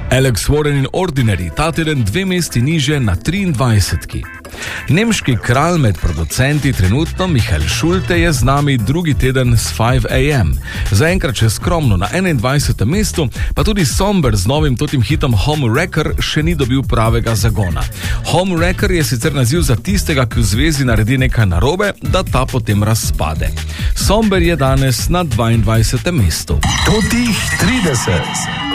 Alex Warren in Ordinary, ta teden 2 mesti niže na 23. Nemški kralj med producenti trenutno Michael Schulte je z nami drugi teden s 5am. Zaenkrat še skromno na 21. mestu, pa tudi Somber z novim totim hitom Home Wrecker še ni dobil pravega zagona. Home Wrecker je sicer naziv za tistega, ki v zvezi naredi nekaj narobe, da ta potem razpade. Somber je danes na 22. mestu. Totih 30.